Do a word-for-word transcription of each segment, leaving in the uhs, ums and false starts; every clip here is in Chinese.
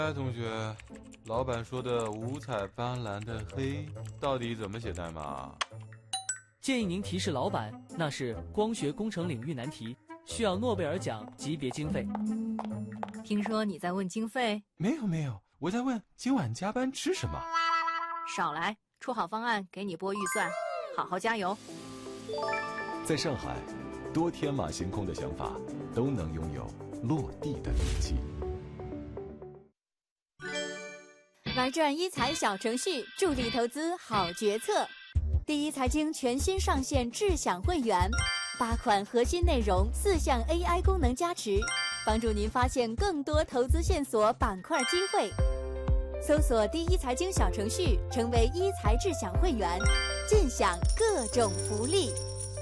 哎，同学，老板说的五彩斑斓的黑到底怎么写代码？ 建议您提示老板，那是光学工程领域难题，需要诺贝尔奖级别经费。 听说你在问经费？ 没有没有，我在问今晚加班吃什么。 少来，出好方案给你拨预算，好好加油。 在上海，多天马行空的想法都能拥有落地的勇气。 玩转一财小程序，助力投资好决策。第一财经全新上线智享会员，八款核心内容，四项 A I 功能加持，帮助您发现更多投资线索、板块机会。搜索第一财经小程序，成为一财智享会员，尽享各种福利。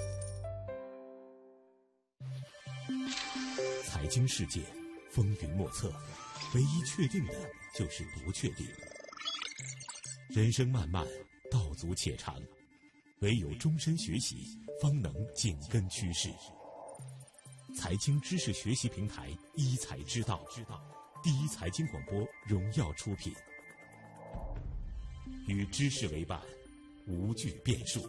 财经世界风云莫测，唯一确定的就是不确定。人生漫漫，道阻且长，唯有终身学习，方能紧跟趋势。财经知识学习平台一财知道，第一财经广播荣耀出品，与知识为伴，无惧变数。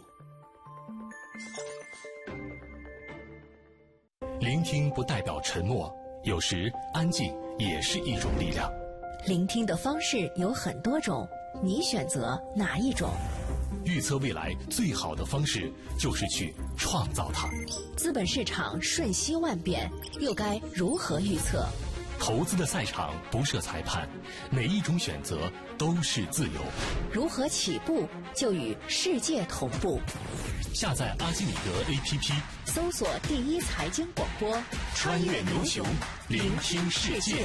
聆听不代表沉默，有时安静也是一种力量。 聆听的方式有很多种，你选择哪一种？ 预测未来最好的方式就是去创造它。 资本市场瞬息万变，又该如何预测？ 投资的赛场不设裁判，每一种选择都是自由。 如何起步就与世界同步？ 下载阿基米德 A P P， 搜索第一财经广播， 穿越牛熊，聆听世界。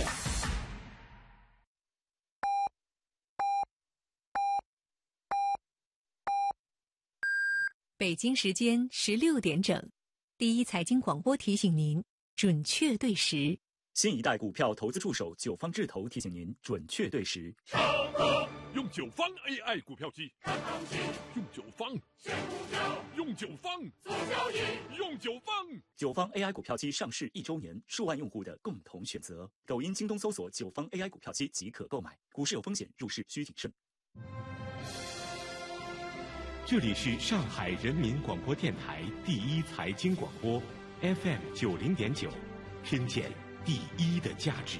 北京时间十六点整，第一财经广播提醒您准确对时。 新一代股票投资助手九方智投提醒您准确对时。 上课用九方 A I 股票机，看行情，用九方选股票，用九方做交易，用九方。 九方 A I 股票机上市一周年，数万用户的共同选择。抖音、京东搜索九方 A I 股票机即可购买。股市有风险，入市需谨慎。 这里是上海人民广播电台第一财经广播 F M 九零点九，听见第一的价值。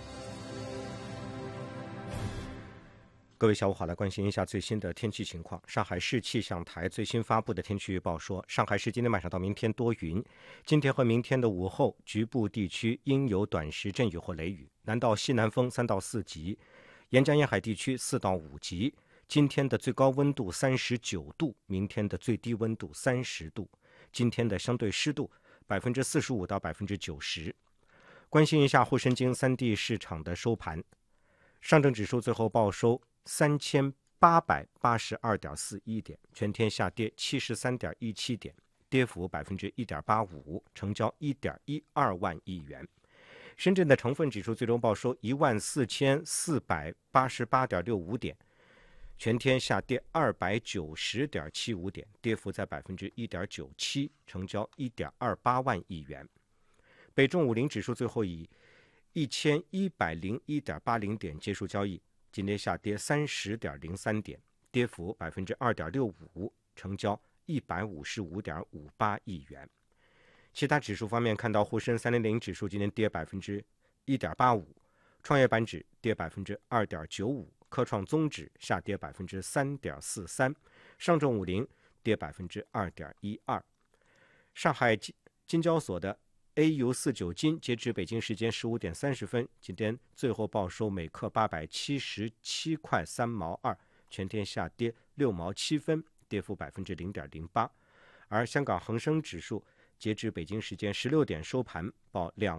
各位下午好，来关心一下最新的天气情况。上海市气象台最新发布的天气预报说，上海市今天晚上到明天多云，今天和明天的午后局部地区应有短时阵雨或雷雨，南到西南风三到四级，沿江沿海地区四到五级。今天的最高温度三十九度，明天的最低温度三十度，今天的相对湿度百分之四十五到百分之九十。关心一下沪深京三地市场的收盘，上证指数最后报收三千八百八十二点四一点，全天下跌七十三点一七点，跌幅百分之一点八五，成交一点一二万亿元。深圳的成分指数最终报收一万四千四百八十八点六五点。全天下跌二百九十点七五点，跌幅在百分之一点九七，成交一点二八万亿元。北重五零指数最后以一千一百零一点八零点结束交易，今天下跌三十点零三点，跌幅百分之二点六五，成交一百五十五点五八亿元。其他指数方面，看到沪深三零零指数今天跌百分之一点八五，创业板指跌百分之二点九五。科创综指下跌百分之三点四三，上证五零跌百分之二点一二。上海金交所的 A 五四九金截至北京时间十五点三十分，今天最后报收每克八百七十七块三毛二，全天下跌六毛七分，跌幅百分之零点零八。而香港恒生指数截至北京时间十六点收盘报两